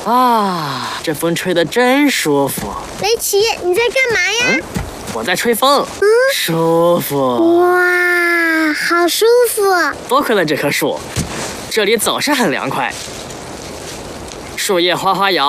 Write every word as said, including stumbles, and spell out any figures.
啊，这风吹得真舒服。 雷奇，你在干嘛呀？ 嗯，我在吹风。嗯，舒服。 哇，好舒服！ 多亏了这棵树，这里总是很凉快。树叶哗哗摇。